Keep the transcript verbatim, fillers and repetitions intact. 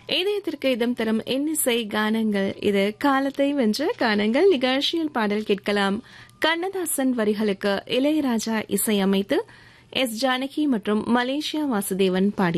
இதயத்திற்கு இதம் தரும் இன்னிசை கானங்கள். இது காலத்தை வென்ற கானங்கள். நிகழ்ச்சியில் பாடல் கேட்கலாம். கண்ணதாசன் வரிகளுக்கு இளையராஜா இசையமைத்து எஸ் ஜானகி மற்றும் மலேசியா வாசுதேவன் பாடி